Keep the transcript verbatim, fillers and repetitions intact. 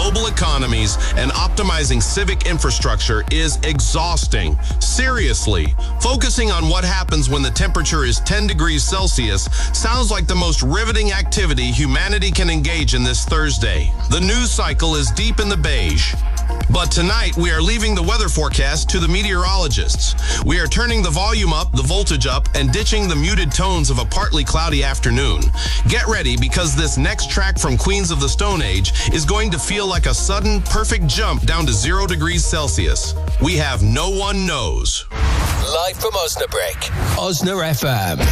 global economies and optimizing civic infrastructure is exhausting. Seriously, focusing on what happens when the temperature is ten degrees Celsius sounds like the most riveting activity humanity can engage in this Thursday. The news cycle is deep in the beige. But tonight, we are leaving the weather forecast to the meteorologists. We are turning the volume up, the voltage up, and ditching the muted tones of a partly cloudy afternoon. Get ready, because this next track from Queens of the Stone Age is going to feel like a sudden, perfect jump down to zero degrees Celsius. We have No One Knows. Live from Osnabrück, Osna F M.